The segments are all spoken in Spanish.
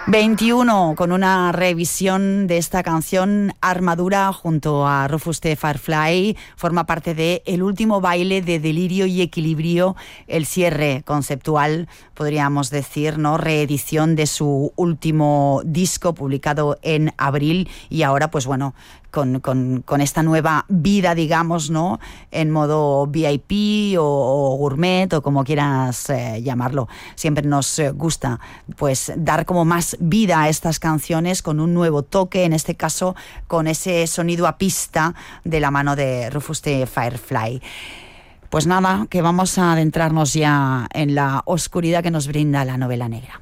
21 con una revisión de esta canción. Armadura junto a Rufus the Firefly forma parte de El último baile de Delirio y Equilibrio, el cierre conceptual, podríamos decir, ¿no? Reedición de su último disco publicado en abril y ahora, pues bueno, con esta nueva vida, digamos, ¿no? En modo VIP o gourmet o como quieras llamarlo. Siempre nos gusta pues dar como más vida a estas canciones con un nuevo toque, en este caso con ese sonido a pista de la mano de Rufus the Firefly. Pues nada, que vamos a adentrarnos ya en la oscuridad que nos brinda la novela negra.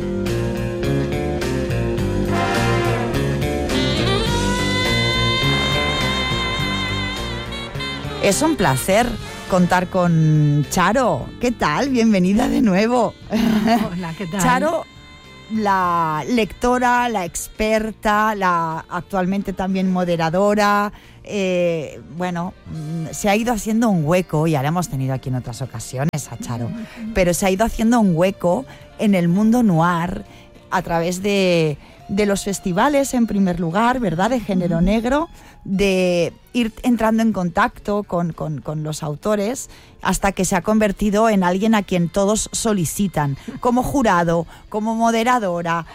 Es un placer contar con Charo. ¿Qué tal? Bienvenida de nuevo. Hola, ¿qué tal? Charo, la lectora, la experta, la actualmente también moderadora. Bueno, se ha ido haciendo un hueco, ya la hemos tenido aquí en otras ocasiones a Charo, pero se ha ido haciendo un hueco en el mundo noir a través de los festivales, en primer lugar, ¿verdad?, de género negro, de ir entrando en contacto con los autores hasta que se ha convertido en alguien a quien todos solicitan, como jurado, como moderadora,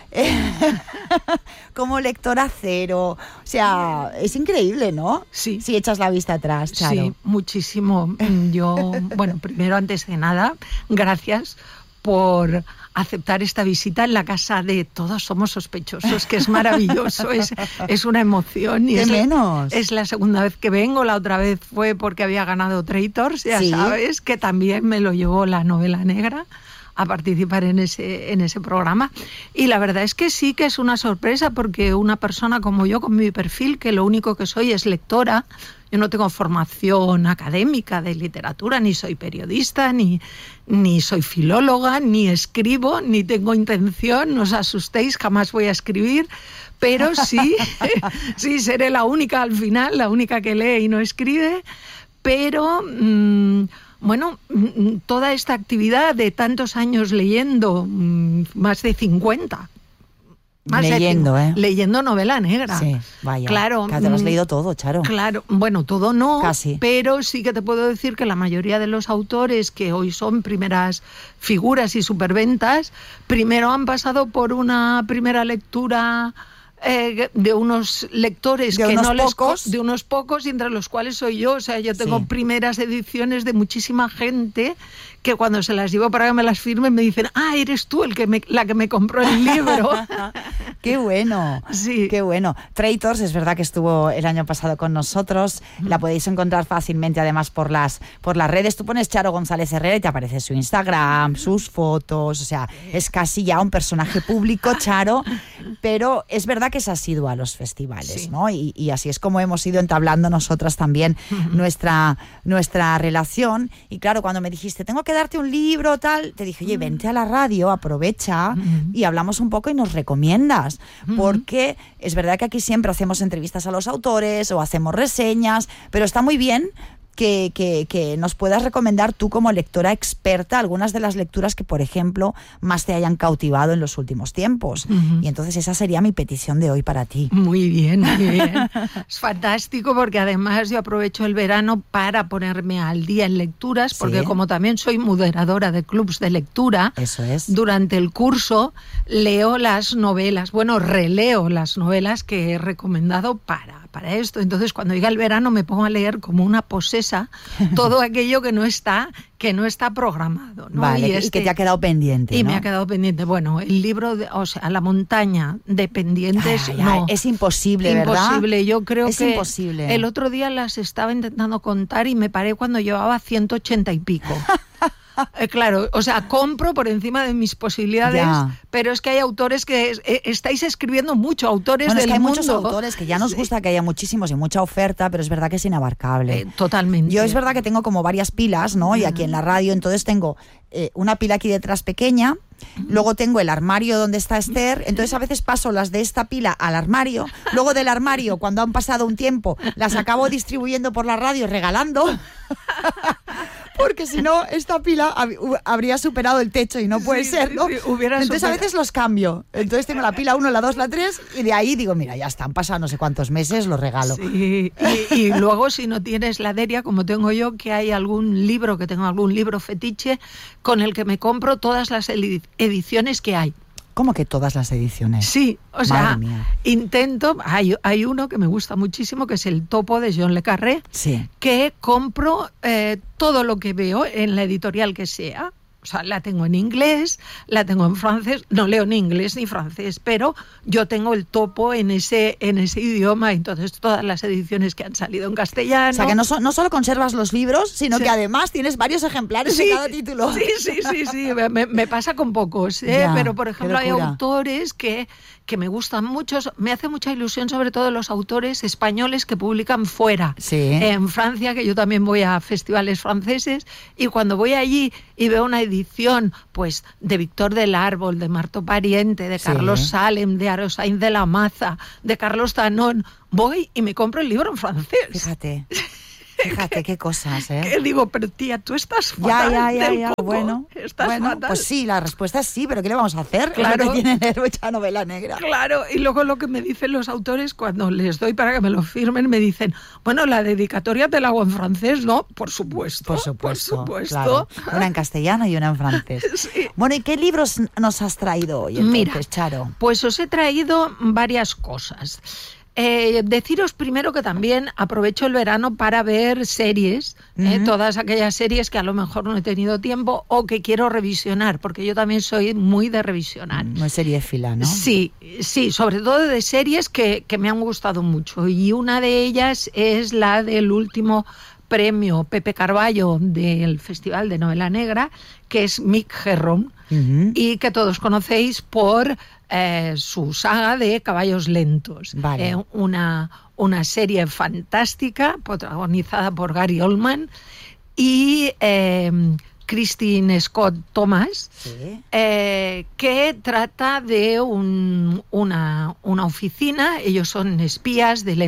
como lectora cero. O sea, es increíble, ¿no? Sí. Si echas la vista atrás, Charo. Sí, muchísimo. Yo, bueno, primero, antes de nada, gracias por aceptar esta visita en la casa de Todos Somos Sospechosos, que es maravilloso, es una emoción. Y es la segunda vez que vengo. La otra vez fue porque había ganado Traitors, ya ¿sí? Sabes, que también me lo llevó la novela negra a participar en ese programa. Y la verdad es que sí que es una sorpresa, porque una persona como yo, con mi perfil, que lo único que soy es lectora, yo no tengo formación académica de literatura, ni soy periodista, ni soy filóloga, ni escribo, ni tengo intención, no os asustéis, jamás voy a escribir, pero sí, sí seré la única al final, la única que lee y no escribe, pero bueno, toda esta actividad de tantos años leyendo, más de 50, leyendo novela negra. Sí, vaya. Claro, que te lo has leído todo, Charo. Claro, bueno, todo no, casi. Pero sí que te puedo decir que la mayoría de los autores que hoy son primeras figuras y superventas, primero han pasado por una primera lectura de unos lectores de que unos no pocos. de unos pocos, y entre los cuales soy yo. O sea, yo tengo primeras ediciones de muchísima gente que cuando se las llevo para que me las firmen me dicen: ah, eres tú la que me compró el libro. ¡Qué bueno! Sí. ¡Qué bueno! Traitors, es verdad que estuvo el año pasado con nosotros. La podéis encontrar fácilmente, además, por las redes. Tú pones Charo González Herrera y te aparece su Instagram, sus fotos. O sea, es casi ya un personaje público, Charo. Pero es verdad que se ha sido a los festivales, ¿no? Y así es como hemos ido entablando nosotras también nuestra relación. Y claro, cuando me dijiste, tengo que darte un libro, tal, te dije, oye, vente a la radio, aprovecha y hablamos un poco y nos recomiendas, porque es verdad que aquí siempre hacemos entrevistas a los autores o hacemos reseñas, pero está muy bien que nos puedas recomendar tú, como lectora experta, algunas de las lecturas que, por ejemplo, más te hayan cautivado en los últimos tiempos. Y entonces esa sería mi petición de hoy para ti. Muy bien, muy bien. Es fantástico, porque además yo aprovecho el verano para ponerme al día en lecturas, porque como también soy moderadora de clubs de lectura, eso es, durante el curso leo las novelas, releo las novelas que he recomendado para esto. Entonces, cuando llega el verano me pongo a leer como una posesa todo aquello que no está programado, ¿no? Vale, y que te ha quedado pendiente, y ¿no? me ha quedado pendiente. Bueno, el libro, La montaña de pendientes, no. Es imposible, ¿verdad? Imposible, yo creo es que imposible. El otro día las estaba intentando contar y me paré cuando llevaba 180 y pico. Claro, o sea, compro por encima de mis posibilidades, pero es que hay autores que estáis escribiendo mucho, autores del mundo. Es que hay muchos autores que ya nos gusta que haya muchísimos y mucha oferta, pero es verdad que es inabarcable. Totalmente. Yo es verdad que tengo como varias pilas, ¿no? Y aquí en la radio, entonces tengo una pila aquí detrás pequeña, luego tengo el armario donde está Esther, entonces a veces paso las de esta pila al armario, luego del armario, cuando han pasado un tiempo, las acabo distribuyendo por la radio, regalando. porque si no, esta pila habría superado el techo y no puede ser, ¿no? Sí, Entonces a veces los cambio. Entonces tengo la pila 1, la 2, la 3 y de ahí digo, mira, ya están pasando no sé cuántos meses, los regalo. Sí, y luego si no tienes la Deria, como tengo yo, que hay algún libro fetiche con el que me compro todas las ediciones que hay. ¿Cómo que todas las ediciones? Sí, o sea, Madre mía. intento, hay uno que me gusta muchísimo, que es El Topo de John le Carré, Sí. que compro todo lo que veo en la editorial que sea. O sea, la tengo en inglés, la tengo en francés, no leo ni inglés ni francés, pero yo tengo El Topo en ese idioma, entonces todas las ediciones que han salido en castellano. O sea, que no solo conservas los libros, sino Sí. que además tienes varios ejemplares de cada título. Sí, me pasa con pocos, Ya, pero por qué ejemplo hay locura. autores que me gustan mucho, me hace mucha ilusión sobre todo los autores españoles que publican fuera. Sí. En Francia, que yo también voy a festivales franceses, y cuando voy allí y veo una edición pues de Víctor del Árbol, de Marto Pariente, de Sí. Carlos Salem, de Arosain de la Maza, de Carlos Tanón, voy y me compro el libro en francés. Fíjate qué cosas, ¿eh? Que digo, pero tía, tú estás fatal del coco. Bueno, Estás fatal. pues sí, la respuesta es sí, pero ¿qué le vamos a hacer? Claro. Es lo que tiene leer mucha novela negra. Claro, y luego lo que me dicen los autores cuando les doy para que me lo firmen, me dicen, bueno, la dedicatoria te la hago en francés, ¿no? Por supuesto. Por supuesto. Claro. Una en castellano y una en francés. Sí. Bueno, ¿y qué libros nos has traído hoy entonces, Mira, Charo? pues os he traído varias cosas. Deciros primero que también aprovecho el verano para ver series, todas aquellas series que a lo mejor no he tenido tiempo o que quiero revisionar, porque yo también soy muy de revisionar. Muy seriéfila, ¿no? Sí, sobre todo de series que me han gustado mucho, y una de ellas es la del último premio Pepe Carballo del Festival de Novela Negra, que es Mick Herron, y que todos conocéis por su saga de Caballos Lentos. Vale. Una serie fantástica protagonizada por Gary Oldman y Christine Scott Thomas, Sí. que trata de una oficina. Ellos son espías del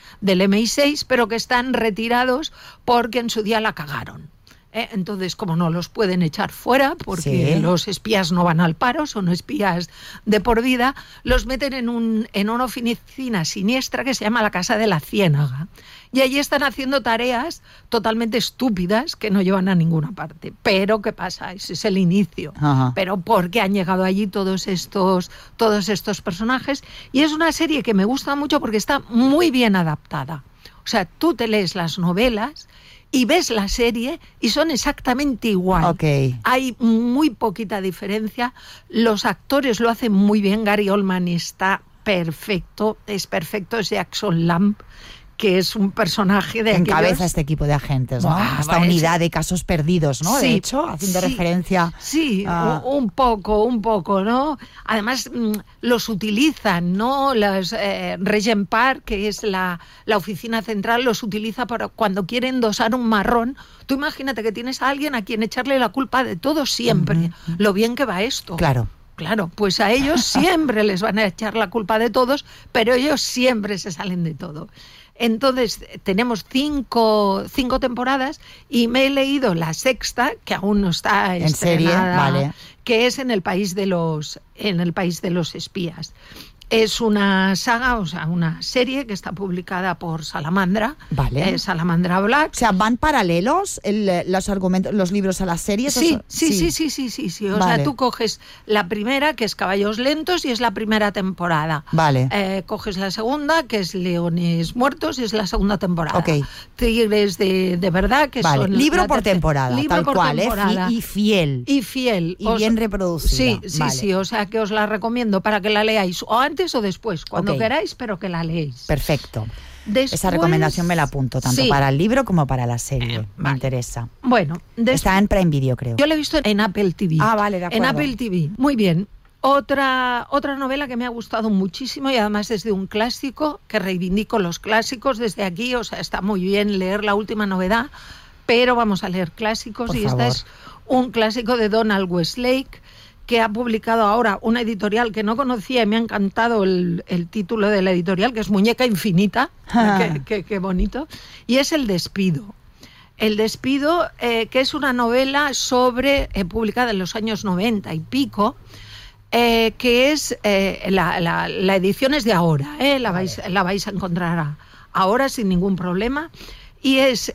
MI6, pero que están retirados porque en su día la cagaron. Entonces, como no los pueden echar fuera, porque Sí. los espías no van al paro, son espías de por vida, los meten en una oficina siniestra que se llama la Casa de la Ciénaga. Y allí están haciendo tareas totalmente estúpidas que no llevan a ninguna parte. Pero, ¿qué pasa? Ese es el inicio. Ajá. Pero ¿por qué han llegado allí todos estos personajes? Y es una serie que me gusta mucho porque está muy bien adaptada. O sea, tú te lees las novelas y ves la serie y son exactamente igual. Ok. Hay muy poquita diferencia. Los actores lo hacen muy bien. Gary Oldman está perfecto. Es Jackson Lamb, que es un personaje de aquellos... Encabeza este equipo de agentes, ¿no? Buah, Esta unidad de casos perdidos, ¿no? Sí, De hecho, haciendo sí, referencia... Sí, a... un poco, ¿no? Además, los utilizan, ¿no? Regent Park, que es la oficina central, los utiliza para cuando quieren endosar un marrón. Tú imagínate que tienes a alguien a quien echarle la culpa de todo siempre. Lo bien que va esto. Claro. Claro, pues a ellos siempre les van a echar la culpa de todos, pero ellos siempre se salen de todo. Entonces, tenemos cinco temporadas y me he leído la sexta, que aún no está en serie, vale. Que es en el país de los espías. Es una saga, o sea, una serie que está publicada por Salamandra, Vale. Salamandra Black. O sea, ¿van paralelos los argumentos, los libros a las series? Sí. O Vale. sea, tú coges la primera, que es Caballos Lentos, y es la primera temporada. Vale. Coges la segunda, que es Leones Muertos, y es la segunda temporada. Ok. Tigres de verdad, que vale. son... Libro por temporada, libro tal por cual, temporada. Y fiel. Y fiel. Y bien reproducida. Sí, o sea, que os la recomiendo para que la leáis, o antes o después, cuando Ok. queráis, pero que la leéis. Perfecto. Después, Esa recomendación me la apunto, tanto sí. para el libro como para la serie. Me vale. interesa. Bueno, Está en Prime Video, creo. yo la he visto en Apple TV. Ah, vale, de acuerdo. En Apple TV. Muy bien. Otra novela que me ha gustado muchísimo, y además es de un clásico, que reivindico los clásicos desde aquí. O sea, está muy bien leer la última novedad, pero vamos a leer clásicos. Por y favor. esta es un clásico de Donald Westlake, que ha publicado ahora una editorial que no conocía, y me ha encantado el título de la editorial, que es Muñeca Infinita. Qué bonito. Y es El Despido. El despido, que es una novela publicada en los años 90 y pico, que es, la edición es de ahora, la vais a encontrar ahora sin ningún problema, y es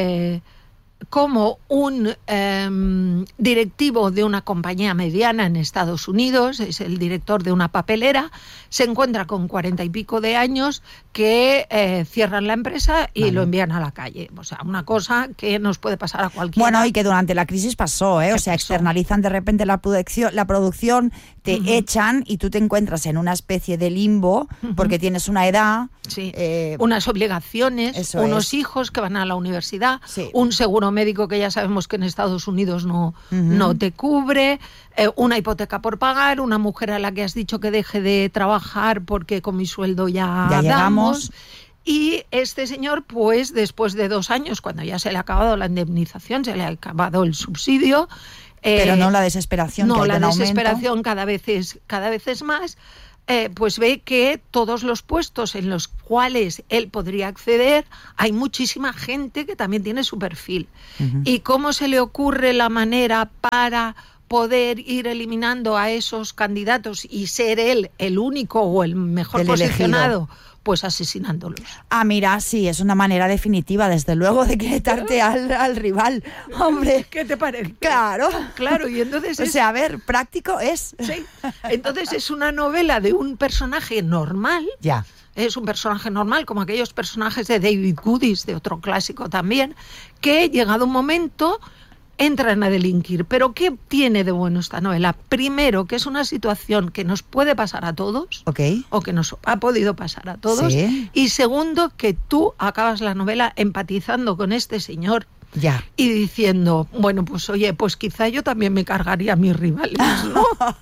como un directivo de una compañía mediana en Estados Unidos, es el director de una papelera, se encuentra con 40 y pico de años que cierran la empresa y lo envían a la calle. O sea, una cosa que nos puede pasar a cualquiera. Bueno, y que durante la crisis pasó, ¿eh? O sea, externalizan de repente la producción, te echan y tú te encuentras en una especie de limbo porque tienes una edad. Sí. Unas obligaciones, unos hijos que van a la universidad, un seguro médico que ya sabemos que en Estados Unidos no te cubre, una hipoteca por pagar, una mujer a la que has dicho que deje de trabajar porque con mi sueldo ya damos. Y este señor, pues después de 2 años, cuando ya se le ha acabado la indemnización, se le ha acabado el subsidio. Pero no la desesperación. No, que hay la desesperación cada vez es más. Pues ve que todos los puestos en los cuales él podría acceder, hay muchísima gente que también tiene su perfil. ¿Y cómo se le ocurre la manera para poder ir eliminando a esos candidatos y ser él el único o el mejor posicionado? Elegido. Pues asesinándolos. Ah, mira, sí, es una manera definitiva, desde luego, de quitarte al rival. Hombre, ¿qué te parece? Claro. Claro, y entonces o sea, a ver, práctico es. Sí, entonces es una novela de un personaje normal. Ya. Es un personaje normal, como aquellos personajes de David Goodies, de otro clásico también, que llegado un momento entran a delinquir. Pero ¿qué tiene de bueno esta novela? Primero, que es una situación que nos puede pasar a todos, o que nos ha podido pasar a todos. Sí. Y segundo, que tú acabas la novela empatizando con este señor. Ya. Y diciendo, bueno, pues oye, pues quizá yo también me cargaría a mis rivales, ¿no?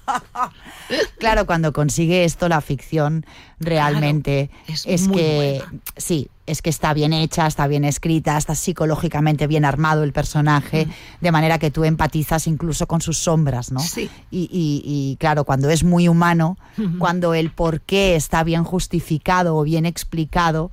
Claro, cuando consigue esto la ficción realmente es que buena. Sí, es que está bien hecha, está bien escrita, está psicológicamente bien armado el personaje, de manera que tú empatizas incluso con sus sombras, ¿no? Sí. Y claro, cuando es muy humano, cuando el porqué está bien justificado o bien explicado,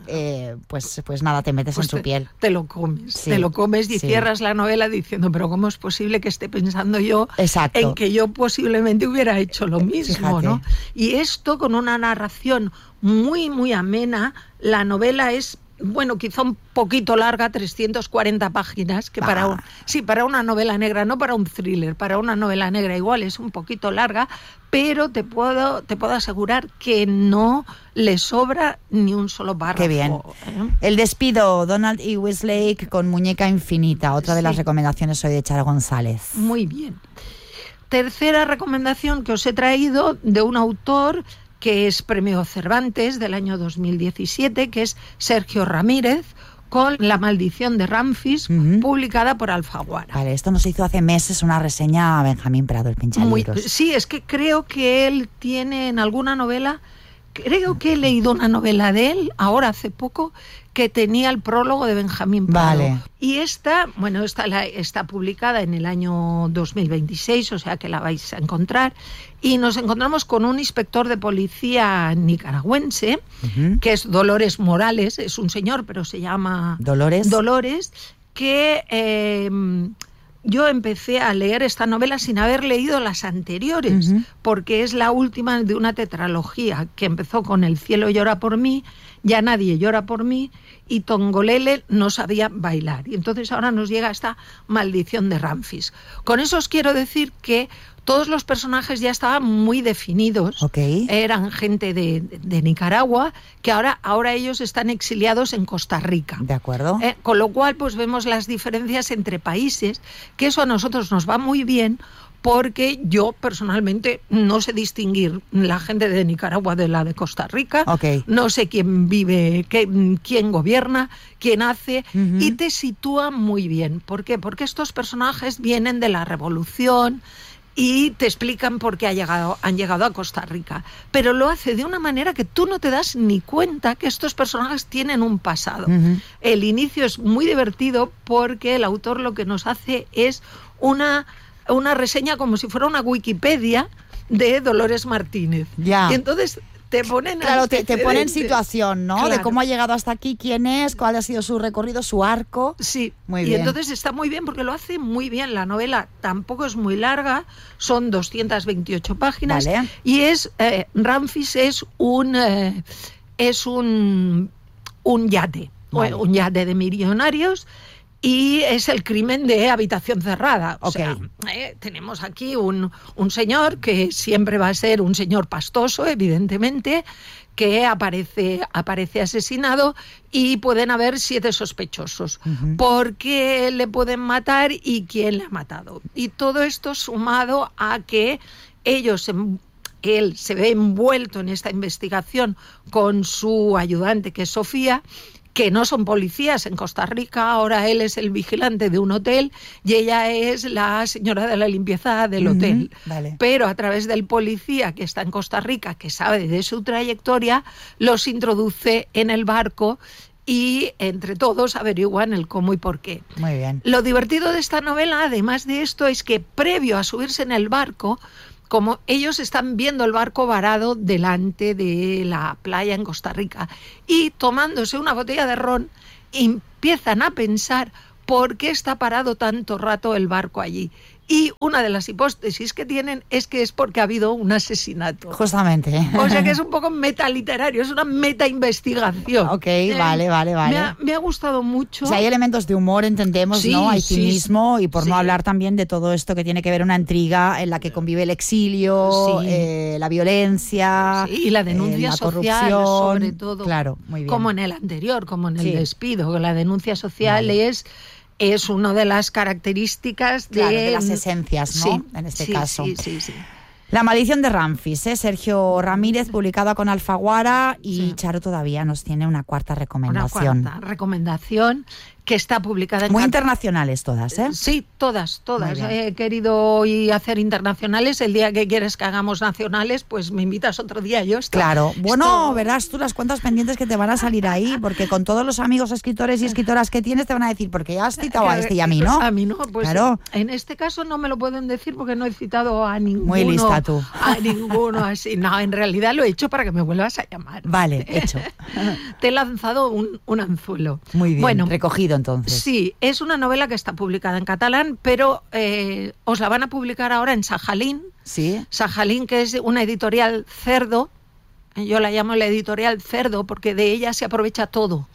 pues nada, te metes en su piel. Te lo comes y cierras la novela diciendo, pero ¿cómo es posible que esté pensando yo en que yo posiblemente hubiera hecho lo mismo, ¿no? Y esto con una narración muy, muy amena. La novela es, bueno, quizá un poquito larga, 340 páginas, que para una novela negra, no para un thriller, para una novela negra igual es un poquito larga, pero te puedo asegurar que no le sobra ni un solo párrafo. Qué bien. El despido, Donald E. Westlake con Muñeca Infinita, otra de las recomendaciones hoy de Charo González. Muy bien. Tercera recomendación que os he traído de un autor que es Premio Cervantes del año 2017, que es Sergio Ramírez, con La maldición de Ramfis, publicada por Alfaguara. Vale, esto nos hizo hace meses una reseña a Benjamín Prado, el Pinchalibros. Sí, es que creo que él tiene en alguna novela, creo que he leído una novela de él, ahora hace poco, que tenía el prólogo de Benjamín Prado. Vale. Y esta está publicada en el año 2026, o sea que la vais a encontrar. Y nos encontramos con un inspector de policía nicaragüense, que es Dolores Morales, es un señor, pero se llama Dolores, que yo empecé a leer esta novela sin haber leído las anteriores, porque es la última de una tetralogía que empezó con El cielo llora por mí, Ya nadie llora por mí, y Tongolele no sabía bailar. Y entonces ahora nos llega esta maldición de Ramfis. Con eso os quiero decir que todos los personajes ya estaban muy definidos. Eran gente de Nicaragua, que ahora ellos están exiliados en Costa Rica. De acuerdo. Con lo cual, pues vemos las diferencias entre países, que eso a nosotros nos va muy bien, porque yo personalmente no sé distinguir la gente de Nicaragua de la de Costa Rica, no sé quién vive, quién gobierna, quién hace, y te sitúa muy bien. ¿Por qué? Porque estos personajes vienen de la revolución y te explican por qué han llegado a Costa Rica. Pero lo hace de una manera que tú no te das ni cuenta que estos personajes tienen un pasado. El inicio es muy divertido porque el autor lo que nos hace es una reseña como si fuera una Wikipedia de Dolores Martínez. Ya. Y entonces te ponen Claro, te pone en antecedentes. situación, ¿no? Claro. De cómo ha llegado hasta aquí, quién es, cuál ha sido su recorrido, su arco. Sí, Muy y bien. entonces está muy bien porque lo hace muy bien. La novela tampoco es muy larga, son 228 páginas. Vale. Y Ramfis es un yate, Vale. un yate de millonarios. Y es el crimen de habitación cerrada. O Ok. sea, tenemos aquí un señor que siempre va a ser un señor pastoso, evidentemente, que aparece asesinado y pueden haber 7 sospechosos. Ujú. ¿Por qué le pueden matar y quién le ha matado? Y todo esto sumado a que él se ve envuelto en esta investigación con su ayudante, que es Sofía, que no son policías en Costa Rica. Ahora él es el vigilante de un hotel y ella es la señora de la limpieza del hotel. Vale. Pero a través del policía que está en Costa Rica, que sabe de su trayectoria, los introduce en el barco y entre todos averiguan el cómo y por qué. Muy bien. Lo divertido de esta novela, además de esto, es que previo a subirse en el barco, como ellos están viendo el barco varado delante de la playa en Costa Rica y tomándose una botella de ron, empiezan a pensar por qué está parado tanto rato el barco allí. Y una de las hipótesis que tienen es que es porque ha habido un asesinato. Justamente. O sea que es un poco metaliterario, es una meta-investigación. Ok, vale. Me ha gustado mucho. O sea, hay elementos de humor, entendemos, Sí, ¿no? Hay sí, cinismo y por sí. no hablar también de todo esto que tiene que ver una intriga en la que convive el exilio, Sí. la violencia, Sí, y la denuncia la social, corrupción. sobre todo. Claro, muy bien. Como en el anterior, como en el Sí. despido. La denuncia social Vale. es una de las características Claro, de las esencias, ¿no? Sí, En este sí, caso. Sí. La maldición de Ramfis, Sergio Ramírez, publicada con Alfaguara, y Sí. Charo todavía nos tiene una cuarta Una recomendación. cuarta recomendación que está publicada en Muy catalán. internacionales todas, ¿eh? Sí, todas. Muy bien. He querido hoy hacer internacionales. El día que quieres que hagamos nacionales, pues me invitas otro día. Claro. Bueno, verás tú las cuentas pendientes que te van a salir ahí, porque con todos los amigos escritores y escritoras que tienes te van a decir, porque ya has citado a este y a mí, ¿no? A mí no, pues Claro. en este caso no me lo pueden decir porque no he citado a ninguno. Muy lista tú. A ninguno así. No, en realidad lo he hecho para que me vuelvas a llamar. Vale, hecho. Te he lanzado un anzuelo. Muy bien, Bueno, recogido entonces. sí, es una novela que está publicada en catalán, pero os la van a publicar ahora en Sajalín. Sí. Sajalín, que es una editorial cerdo. Yo la llamo la editorial cerdo porque de ella se aprovecha todo.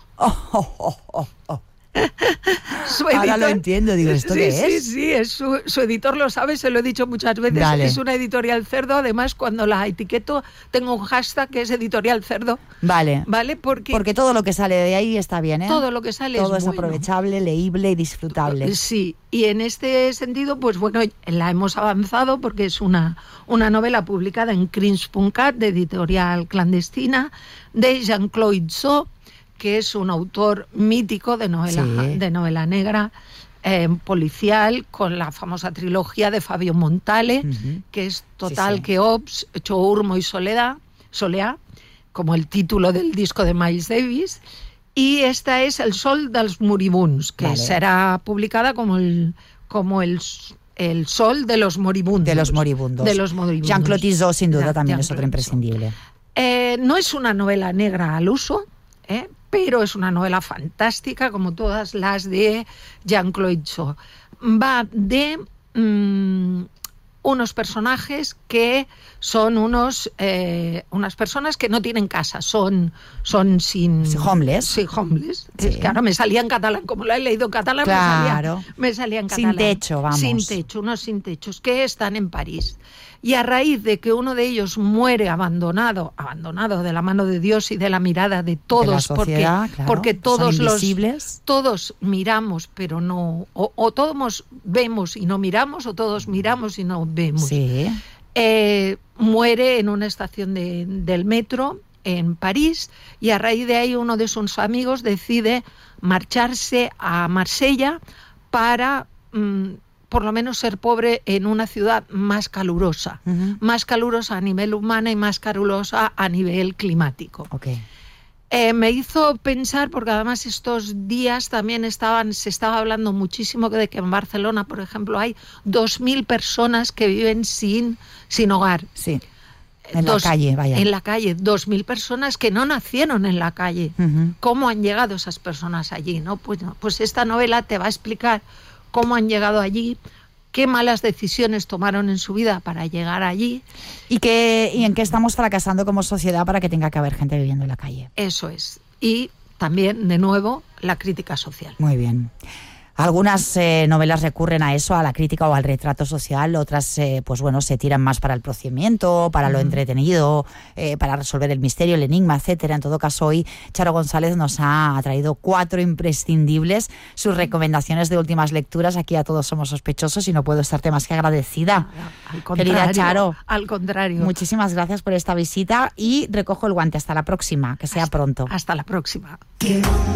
Su Ahora lo entiendo, digo, ¿esto sí, qué sí, es? Sí, es su editor lo sabe, se lo he dicho muchas veces. Vale. Es una editorial cerdo. Además, cuando la etiqueto, tengo un hashtag que es editorial cerdo. Vale. ¿Vale? Porque todo lo que sale de ahí está bien, ¿eh? todo lo que sale Todo es es bueno. aprovechable, leíble y disfrutable. Sí, y en este sentido, pues bueno, la hemos avanzado porque es una novela publicada en Crins.cat, de editorial clandestina, de Jean-Claude So, que es un autor mítico de novela negra, policial, con la famosa trilogía de Fabio Montale, Ujú. que es Total Sí. que Ops, Chourmo y Soleá, como el título del disco de Miles Davis. Y esta es El sol dels moribunds, que Vale. será publicada como el sol de los moribundos. De los moribundos. De los moribundos. Jean-Claude Tissot, sin duda, Ya, también es Jean-Claude otro Tissot. imprescindible. No es una novela negra al uso, pero es una novela fantástica, como todas las de Jean-Claude Tissot. Va de unos personajes que son unas personas que no tienen casa, son sin... Homeless. Sí, homeless. Sí. Es que ahora me salía en catalán, como lo he leído en catalán, Claro. me salía en Sin catalán. techo, vamos. Sin techo, unos sin techos, que están en París. Y a raíz de que uno de ellos muere abandonado de la mano de Dios y de la mirada de todos, De la sociedad, claro, porque todos son invisibles. todos miramos, pero no, o todos vemos y no miramos, o todos miramos y no vemos. Sí. Muere en una estación del metro en París, y a raíz de ahí uno de sus amigos decide marcharse a Marsella para por lo menos ser pobre en una ciudad más calurosa, Ujú. más calurosa a nivel humano y más calurosa a nivel climático. Ok. Me hizo pensar, porque además estos días también se estaba hablando muchísimo de que en Barcelona, por ejemplo, hay 2.000 personas que viven sin hogar. Sí. En la calle, vaya. En la calle, 2.000 personas que no nacieron en la calle. ¿Cómo han llegado esas personas allí? ¿No? Pues esta novela te va a explicar cómo han llegado allí, qué malas decisiones tomaron en su vida para llegar allí. Y en qué estamos fracasando como sociedad para que tenga que haber gente viviendo en la calle. Eso es. Y también, de nuevo, la crítica social. Muy bien. Algunas novelas recurren a eso, a la crítica o al retrato social, otras pues bueno, se tiran más para el procedimiento, para lo entretenido, para resolver el misterio, el enigma, etcétera. En todo caso, hoy Charo González nos ha traído 4 imprescindibles, sus recomendaciones de últimas lecturas. Aquí a Todos somos sospechosos y no puedo estarte más que agradecida. Querida Charo. Al contrario. Muchísimas gracias por esta visita y recojo el guante. Hasta la próxima, que sea pronto. Hasta la próxima.